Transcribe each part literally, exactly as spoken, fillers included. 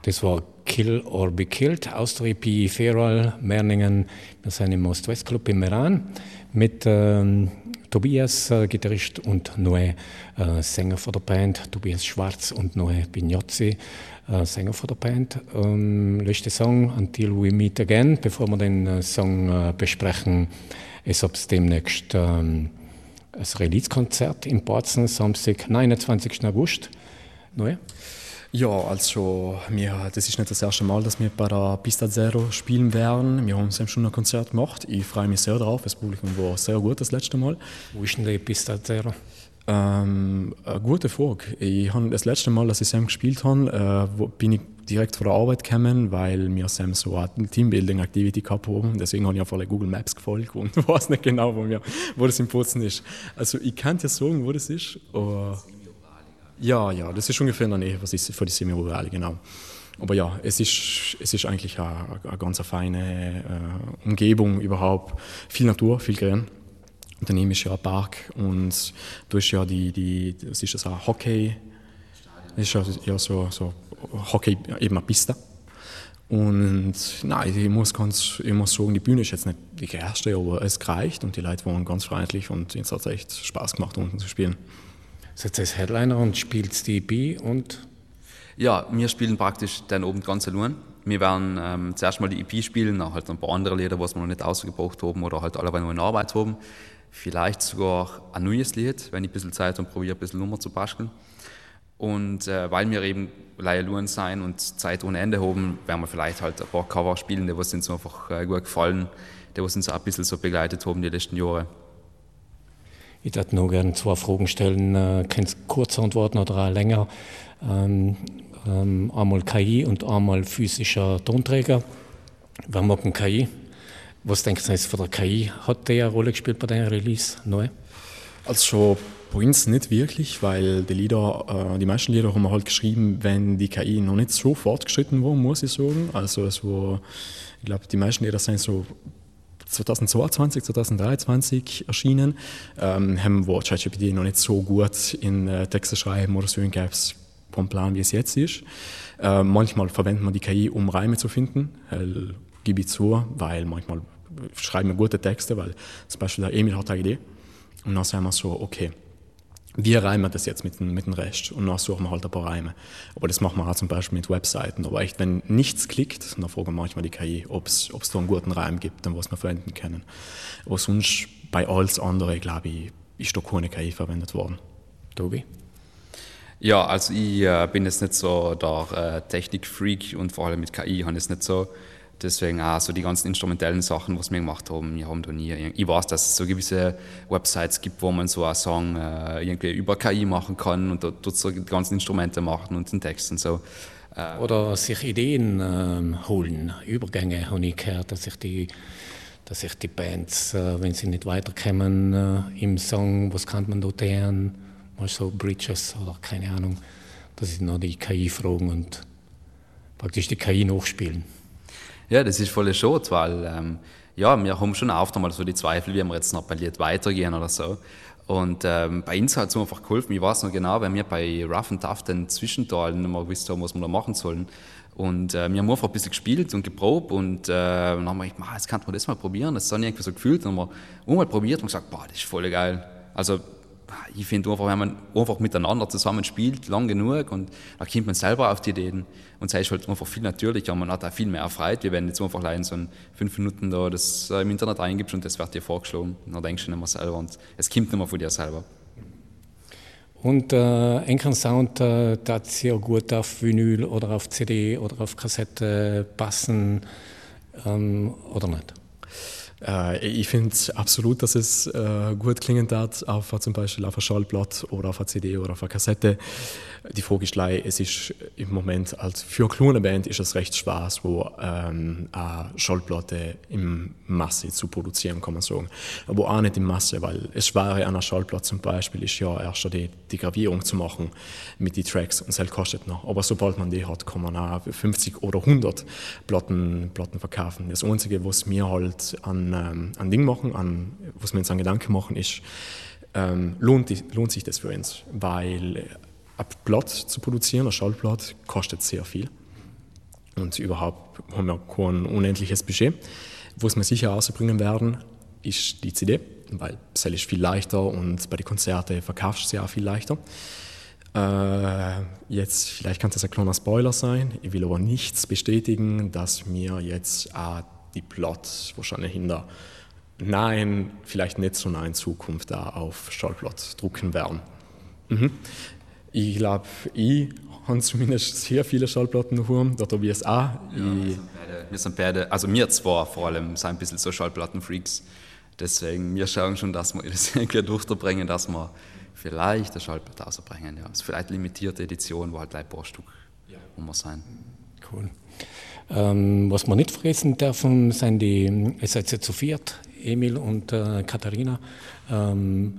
Das war Kill or Be Killed aus der E P Feral Merningen. Wir sind im Ost-West Club im Meran mit ähm, Tobias, äh, Gitarrist, und Noé, äh, Sänger von der Band. Tobias Schwarz und Noé Bignozzi, äh, Sänger von der Band. Ähm, letzter Song, Until We Meet Again. Bevor wir den äh, Song äh, besprechen, ist es demnächst ähm, ein Release-Konzert in Bozen, Samstag, neunundzwanzigsten August. Noé? Ja, also wir, das ist nicht das erste Mal, dass wir bei der Pista Zero spielen werden. Wir haben schon ein Konzert gemacht. Ich freue mich sehr drauf. Das Publikum war sehr gut das letzte Mal. Wo ist denn die Pista Zero? Ähm, eine gute Frage. Ich habe das letzte Mal, dass ich Sam gespielt habe, äh, bin ich direkt von der Arbeit gekommen, weil wir Sam so eine Teambuilding-Activity gehabt haben. Deswegen habe ich auf alle Google Maps gefolgt und weiß nicht genau, wo, wir, wo das in Bozen ist. Also ich kann dir sagen, wo das ist. Aber ja, ja, das ist ungefähr in der Nähe, was ist für die Semi-Rurale, genau. Aber ja, es ist, es ist eigentlich eine, eine ganz feine äh, Umgebung überhaupt. Viel Natur, viel Grün. Daneben ist ja ein Park und da ist ja die, die was ist das, ein Hockey, das ist ja, ja so, so Hockey, eben eine Piste. Und nein, ich muss, ganz, ich muss sagen, die Bühne ist jetzt nicht die erste, aber es reicht und die Leute waren ganz freundlich und es hat echt Spaß gemacht, unten zu spielen. Seid ihr als Headliner und spielt die E P und? Ja, wir spielen praktisch dann oben ganz allein. Wir werden ähm, zuerst mal die E P spielen, dann halt ein paar andere Lieder, was wir noch nicht ausgebracht haben oder halt alle noch in Arbeit haben. Vielleicht sogar ein neues Lied, wenn ich ein bisschen Zeit habe, probiere ein bisschen Nummer zu basteln. Und äh, weil wir eben allein sein und Zeit ohne Ende haben, werden wir vielleicht halt ein paar Cover spielen, die uns so einfach äh, gut gefallen, die uns auch ein bisschen so begleitet haben die letzten Jahre. Ich würde noch gerne zwei Fragen stellen. Äh, Könnt ihr kurz antworten oder auch länger? Ähm, ähm, einmal K I und einmal physischer Tonträger. Wer mag ein K I? Was denkt ihr von der K I? Hat die eine Rolle gespielt bei deinem Release? Neu? Also bei uns nicht wirklich, weil die Lieder, äh, die meisten Lieder haben wir halt geschrieben, wenn die K I noch nicht so fortgeschritten war, muss ich sagen. Also es war, ich glaube, die meisten Lieder sind so zweitausendzweiundzwanzig, zweitausenddreiundzwanzig erschienen, ähm, haben wir ChatGPT noch nicht so gut in äh, Texte schreiben oder so in Gaps vom Plan, wie es jetzt ist. Äh, manchmal verwenden wir die K I, um Reime zu finden, äh, gebe ich zu, weil manchmal schreiben wir gute Texte, weil zum Beispiel der Emil hat eine Idee und dann sagen wir so, okay, wie reimen das jetzt mit, mit dem Rest? Und dann suchen wir halt ein paar Reime. Aber das machen wir auch zum Beispiel mit Webseiten. Aber echt, wenn nichts klickt, dann fragen wir manchmal die K I, ob es da einen guten Reim gibt, den was wir verwenden können. Aber sonst bei alles andere, glaube ich, ist da keine K I verwendet worden. Tobi? Ja, also ich äh, bin jetzt nicht so der äh, Technik-Freak und vor allem mit K I habe ich es nicht so. Deswegen auch so die ganzen instrumentellen Sachen, was wir gemacht haben, wir haben da nie. Ich weiß, dass es so gewisse Websites gibt, wo man so einen Song äh, irgendwie über K I machen kann und dort, dort so die ganzen Instrumente machen und den Text und so. Äh, Oder sich Ideen ähm, holen, Übergänge habe ich gehört, dass sich die, dass sich die Bands, äh, wenn sie nicht weiterkommen äh, im Song, was kann man da tun, mal so Bridges oder keine Ahnung, dass sie noch die K I fragen und praktisch die K I nachspielen. Ja, das ist voll schade, weil ähm, ja, wir haben schon oft einmal so die Zweifel, wie wir jetzt noch bei Lied weitergehen oder so. Und ähm, bei uns hat es einfach geholfen. Ich weiß noch genau, weil wir bei Rough and Tough den Zwischenteil nicht mehr gewusst haben, was wir da machen sollen. Und äh, wir haben einfach ein bisschen gespielt und geprobt und äh, dann haben wir gedacht, jetzt könnte man das mal probieren. Das hat dann irgendwie so gefühlt. Dann haben wir einmal probiert und gesagt, boah, das ist voll geil. Also ich finde einfach, wenn man einfach miteinander zusammen spielt, lang genug, und da kommt man selber auf die Ideen. Und es ist halt einfach viel natürlicher und man hat auch viel mehr Freude, wie wenn du jetzt einfach in so fünf Minuten da das im Internet eingibst und das wird dir vorgeschlagen. Dann denkst du nicht mehr selber und es kommt nicht mehr von dir selber. Und äh, einen Sound, äh, das sehr gut auf Vinyl oder auf C D oder auf Kassette passen ähm, oder nicht? Äh, ich finde absolut, dass es äh, gut klingen darf, auf, zum Beispiel auf einer Schallplatte oder auf einer C D oder auf einer Kassette. Die Frage ist leider, es ist im Moment, als für eine kleine Band ist es recht schwer, so ähm, eine Schallplatte in Masse zu produzieren, kann man sagen. Aber auch nicht in Masse, weil es Schwere an einer Schallplatte zum Beispiel ist ja erst die, die Gravierung zu machen mit den Tracks und das kostet noch. Aber sobald man die hat, kann man auch fünfzig oder hundert Platten, Platten verkaufen. Das Einzige, was wir halt an, ähm, an Ding machen, an, was wir uns an Gedanken machen, ist, ähm, lohnt, lohnt sich das für uns, weil ein Blatt zu produzieren, ein Schallblatt, kostet sehr viel. Und überhaupt haben wir kein unendliches Budget. Was wir sicher rausbringen werden, ist die C D, weil es ist viel leichter und bei den Konzerten verkaufst du sie auch viel leichter. Äh, jetzt, vielleicht kann das ein kleiner Spoiler sein, ich will aber nichts bestätigen, dass wir jetzt auch die Plot wahrscheinlich in der nahen, vielleicht nicht so nahen Zukunft da auf Schallplatte drucken werden. Mhm. Ich glaube, ich habe zumindest sehr viele Schallplatten daheim, der Tobias auch. Ja, wir, sind beide, wir sind beide, also wir zwar vor allem, sind ein bisschen so Schallplattenfreaks, deswegen wir schauen schon, dass wir das irgendwie durchbringen, dass wir vielleicht eine Schallplatte rausbringen. Ja. Also vielleicht limitierte Edition, wo halt ein paar Stück ja. immer sein. Cool. Ähm, was wir nicht vergessen dürfen, sind die, ihr seid jetzt zu viert, Emil und äh, Katharina. Ähm,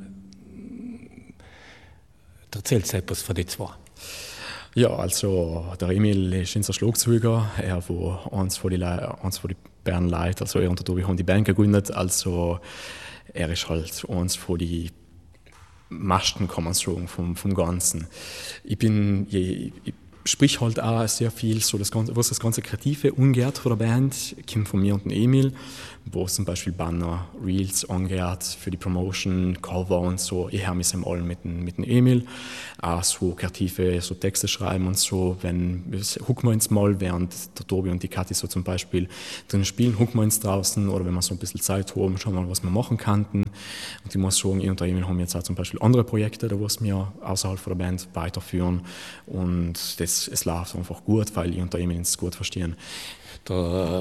erzählt etwas von den zwei. Ja, also der Emil ist unser Schlagzeuger, er war eins von den die Bandleuten, also er und der Tobi haben die Band gegründet, also er ist halt eins von den Masten, kann man sagen, vom, vom Ganzen. Ich bin, ich, ich sprich halt auch sehr viel, so das ganze, was das ganze Kreative umgeht von der Band, kommt von mir und dem Emil, wo zum Beispiel Banner, Reels angeht für die Promotion, Cover und so. Ich höre mich im allem mit dem, mit dem Emil, auch so kreative so Texte schreiben und so. Wenn hucken wir uns mal, während der Tobi und die Kathi so zum Beispiel drin spielen, hucken wir uns draußen oder wenn wir so ein bisschen Zeit haben, schauen wir mal, was wir machen könnten. Und ich muss sagen, ich und der Emil haben jetzt auch zum Beispiel andere Projekte, da was wir außerhalb von der Band weiterführen und das, es läuft einfach gut, weil ich und der Emil uns gut verstehen. Der,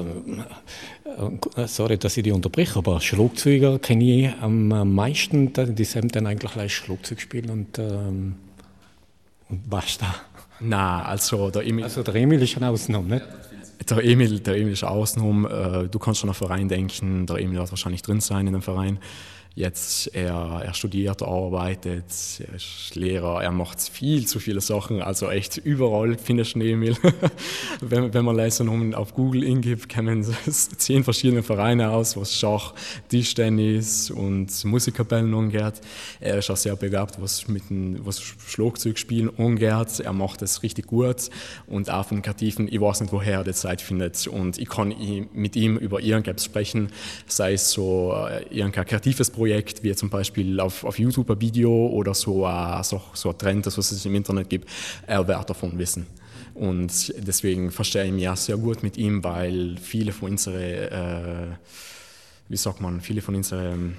äh, sorry, dass ich die unterbreche, aber Schlagzeuger kenne ich am meisten, die sind dann eigentlich gleich Schlagzeug spielen und, ähm, und basta. Nein, also der Emil... Also der Emil ist eine Ausnahme, nicht? Der Emil, der Emil ist eine Ausnahme. Du kannst schon an einen Verein denken, der Emil wird wahrscheinlich drin sein in dem Verein. Jetzt, er, er studiert, er arbeitet, er ist Lehrer, er macht viel zu viele Sachen, also echt überall findest du Emil. wenn, wenn man Leistungen auf Google eingibt, kommen zehn verschiedene Vereine aus, was Schach, Tischtennis und Musikkapellen angeht. Er ist auch sehr begabt, was mit dem was Schlagzeugspielen angeht. Er macht es richtig gut und auch vom Kreativen, ich weiß nicht, woher er die Zeit findet und ich kann mit ihm über irgendetwas sprechen, sei es so irgendein kreatives Projekt, Projekt, wie zum Beispiel auf, auf YouTube ein Video oder so, uh, so, so ein Trend, das was es im Internet gibt, er wird davon wissen. Und deswegen verstehe ich mich auch sehr gut mit ihm, weil viele von unseren, äh, wie sagt man, viele von unseren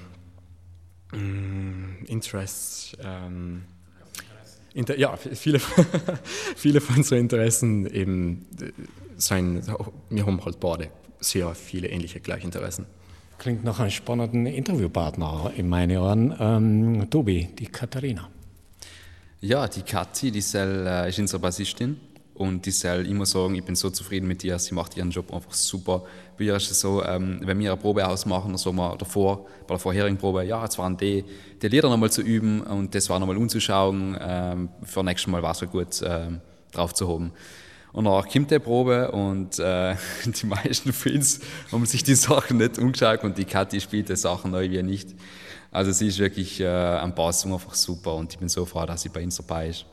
ähm, Interests, ähm, inter, ja, viele, viele von unseren Interessen eben sein, wir haben halt beide sehr viele ähnliche Gleichinteressen. Klingt nach einem spannenden Interviewpartner in meinen Ohren. Ähm, Tobi, die Katharina. Ja, die Kathi, die soll, äh, ist unsere Bassistin und die soll immer sagen, ich bin so zufrieden mit ihr, sie macht ihren Job einfach super. Bei ihr ist es so, ähm, wenn wir eine Probe ausmachen, dann sagen wir davor, bei der vorherigen Probe, ja, jetzt waren die, die Lieder nochmal zu üben und das war nochmal umzuschauen, ähm, für nächstes Mal war es so gut ähm, drauf zu haben. Und dann kommt die Probe und äh, die meisten Fans haben sich die Sachen nicht umgeschaut und die Kathi spielt die Sachen neu wie nicht. Also sie ist wirklich äh, am Bass einfach super und ich bin so froh, dass sie bei uns dabei ist.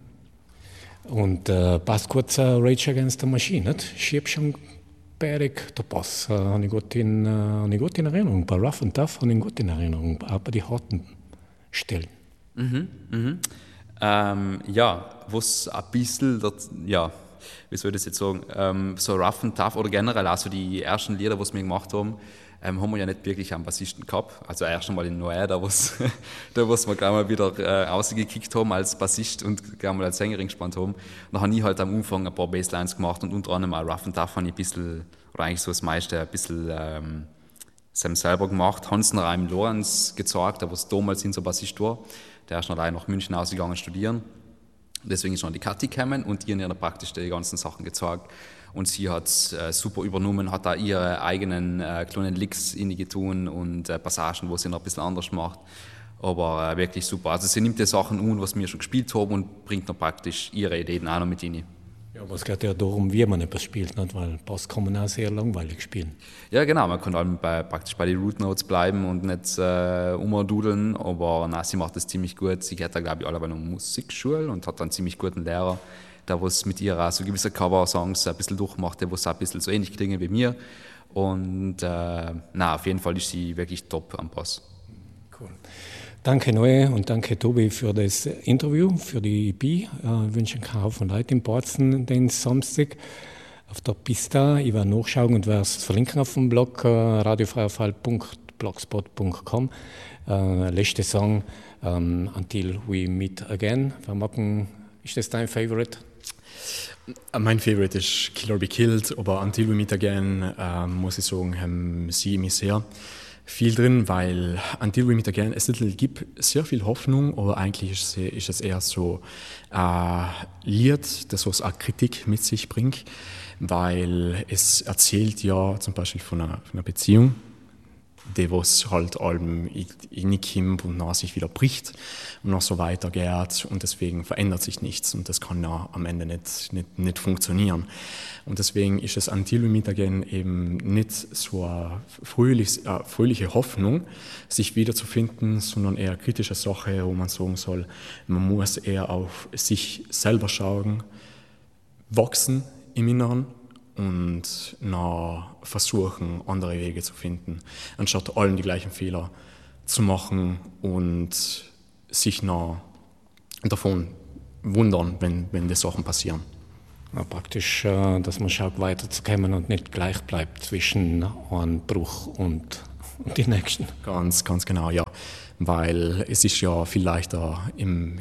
Und äh, passt kurz äh, Rage Against the Machine, nicht? Schieb schon Berg, der Bass, äh, habe ich, gut in, äh, hab ich gut in Erinnerung. Bei Rough and Tough habe ich gut in Erinnerung, auch bei den harten Stellen. Mhm, mhm. Ähm, ja, was ein bisschen, das, ja, wie soll ich das jetzt sagen, ähm, so Rough and Tough oder generell auch so die ersten Lieder, die wir gemacht haben, ähm, haben wir ja nicht wirklich einen Bassisten gehabt. Also erst einmal in Noé, da was da was wir gleich mal wieder äh, rausgekickt haben als Bassist und gleich mal als Sängerin gespannt haben. Dann habe ich halt am Anfang ein paar Basslines gemacht und unter anderem auch Rough and Tough habe ich ein bisschen, oder eigentlich so das meiste, ein bisschen ähm, selber gemacht. Hansen Reim Lorenz gezeigt, der was damals unser Bassist war. Der ist noch allein nach München ausgegangen studieren. Deswegen ist noch die Kathi gekommen und die haben ihr praktisch die ganzen Sachen gezeigt. Und sie hat es äh, super übernommen, hat da ihre eigenen äh, kleinen Licks in die getan und äh, Passagen, wo sie noch ein bisschen anders macht. Aber äh, wirklich super. Also sie nimmt die Sachen um, was wir schon gespielt haben und bringt noch praktisch ihre Ideen auch noch mit rein. Ja, aber es geht ja darum, wie man etwas spielt, nicht? Weil Bass kann man auch sehr langweilig spielen. Ja, genau, man kann halt bei, praktisch bei den Root Notes bleiben und nicht äh, umdudeln, aber nein, sie macht das ziemlich gut. Sie geht da, glaube ich, alle bei einer Musikschule und hat einen ziemlich guten Lehrer, da was mit ihr auch so gewisse Cover-Songs ein bisschen durchmacht, wo es auch ein bisschen so ähnlich klingen wie mir. Und äh, na, auf jeden Fall ist sie wirklich top am Bass. Cool. Danke Noe und danke Tobi für das Interview, für die E P. Ich äh, wünsche einen Haufen Leute in Bozen den Samstag auf der Pista. Ich werde nachschauen und werde es verlinken auf dem Blog äh, radiofreierfall punkt blogspot punkt com. Äh, letzter Song, um, Until We Meet Again. Wir machen, ist das dein Favorite? Mein Favorite ist Kill or Be Killed, aber Until We Meet Again, äh, muss ich sagen, haben sie mich sehr viel drin, weil Until We Meet Again, es gibt sehr viel Hoffnung, aber eigentlich ist es, ist es eher so ein äh, Lied, das was auch Kritik mit sich bringt, weil es erzählt ja zum Beispiel von einer, von einer Beziehung, die was halt allem hinkommt und nach sich wieder bricht und noch so weitergeht und deswegen verändert sich nichts und das kann ja am Ende nicht, nicht, nicht funktionieren. Und deswegen ist es Until We Meet Again eben nicht so eine fröhlich, äh, fröhliche Hoffnung, sich wiederzufinden, sondern eher eine kritische Sache, wo man sagen soll, man muss eher auf sich selber schauen, wachsen im Inneren und nach versuchen, andere Wege zu finden, anstatt allen die gleichen Fehler zu machen und sich nach davon wundern, wenn, wenn die Sachen passieren. Ja, praktisch, dass man schaut, weiterzukommen und nicht gleich bleibt zwischen einem Bruch und, und die nächsten. Ganz, ganz genau, ja. Weil es ist ja viel leichter im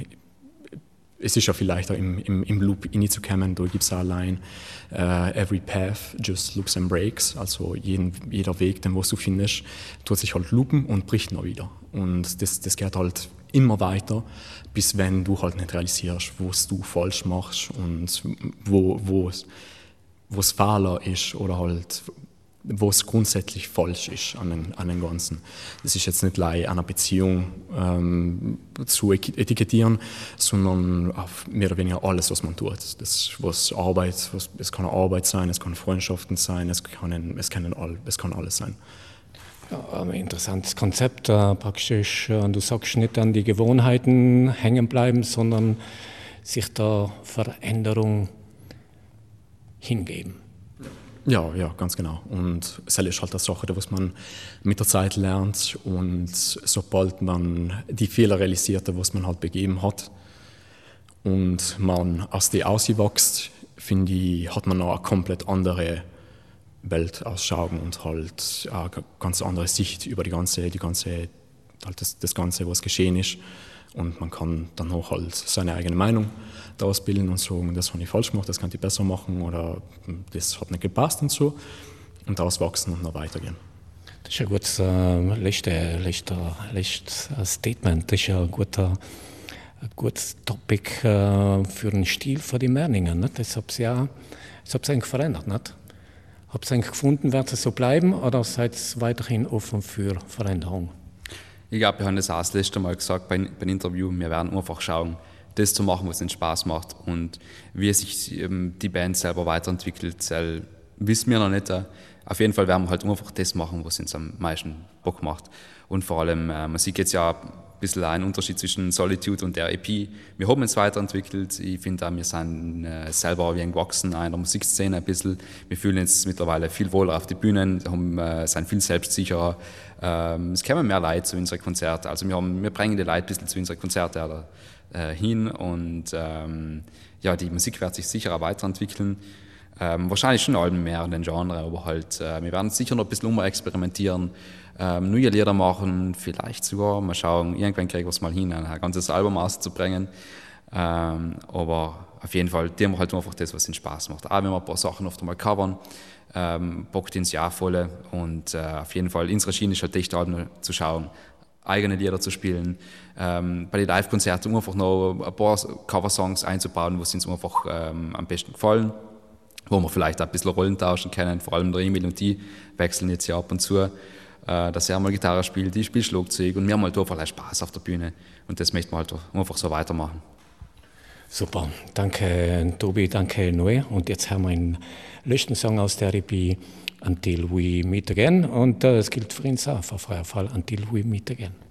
Es ist ja viel leichter im, im, im Loop hineinzukommen. Da gibt es allein uh, every path just loops and breaks. Also jeden, jeder Weg, den was du findest, tut sich halt loopen und bricht noch wieder. Und das, das geht halt immer weiter, bis wenn du halt nicht realisierst, was du falsch machst und wo, wo, wo es Fehler ist oder halt wo es grundsätzlich falsch ist an den, an den Ganzen. Das ist jetzt nicht gleich einer Beziehung ähm, zu etikettieren, sondern auf mehr oder weniger alles, was man tut. Das, was Arbeit, was, es kann Arbeit sein, es kann Freundschaften sein, es kann, es kann, es kann alles sein. Ja, ein interessantes Konzept. Äh, praktisch, äh, du sagst nicht an die Gewohnheiten hängen bleiben, sondern sich der Veränderung hingeben. Ja, ja, ganz genau. Und es ist halt eine Sache, was man mit der Zeit lernt und sobald man die Fehler realisiert, was man halt begeben hat und man aus die auswächst, finde ich, hat man noch eine komplett andere Weltausschauung und halt eine ganz andere Sicht über die ganze, die ganze, halt das, das Ganze, was geschehen ist. Und man kann dann auch halt seine eigene Meinung daraus bilden und sagen, das habe ich falsch gemacht, das kann ich besser machen oder das hat nicht gepasst und so. Und daraus wachsen und noch weitergehen. Das ist ein gutes äh, letzter, letzter, letzter Statement. Das ist ein guter, ein gutes Topic äh, für den Stil für die Merninger. Nicht? Das hat sich ja, das hat sich eigentlich verändert. Nicht? Habt ihr eigentlich gefunden, wird es so bleiben oder seid ihr weiterhin offen für Veränderung? Ich glaube, wir haben das auch das letzte Mal gesagt beim, beim Interview, wir werden einfach schauen, das zu machen, was uns Spaß macht und wie sich ähm, die Band selber weiterentwickelt, äh, wissen wir noch nicht. Äh, auf jeden Fall werden wir halt einfach das machen, was uns am meisten Bock macht und vor allem, äh, man sieht jetzt ja ein bisschen einen Unterschied zwischen Solitude und der E P. Wir haben uns weiterentwickelt, ich finde auch, wir sind äh, selber wie ein gewachsen in der Musikszene ein bisschen, wir fühlen uns mittlerweile viel wohler auf die Bühnen, haben, äh, sind viel selbstsicherer. Ähm, es kommen mehr Leute zu unseren Konzerten, also wir, haben, wir bringen die Leute ein bisschen zu unseren Konzerten äh, hin und ähm, ja, die Musik wird sich sicher auch weiterentwickeln. Ähm, wahrscheinlich schon allem mehr in den Genre, aber halt, äh, wir werden sicher noch ein bisschen experimentieren, ähm, neue Lieder machen, vielleicht sogar, mal schauen, irgendwann kriegen wir es mal hin, ein ganzes Album auszubringen. Ähm, aber auf jeden Fall, die haben halt einfach das, was ihnen Spaß macht. Auch wenn wir ein paar Sachen oft einmal covern, ähm, bockt ins Jahr voll und äh, auf jeden Fall, unsere Schiene ist halt echt Alben zu schauen, eigene Lieder zu spielen, ähm, bei den Live-Konzerten einfach noch ein paar Cover-Songs einzubauen, die uns einfach ähm, am besten gefallen, wo wir vielleicht auch ein bisschen Rollen tauschen können, vor allem der Emil und die wechseln jetzt ja ab und zu, äh, dass er mal Gitarre spielt, ich spiele Schlagzeug und wir haben halt einfach Spaß auf der Bühne und das möchten wir halt einfach so weitermachen. Super, danke Tobi, danke Noe und jetzt haben wir einen letzten Song aus der E P Until We Meet Again und äh, es gilt für uns auch, für Freierfall Until We Meet Again.